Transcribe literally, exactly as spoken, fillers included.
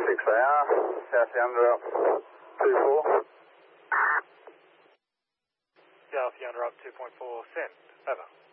six A R, South Yonder up two four. South Yonder up two point four, send, over.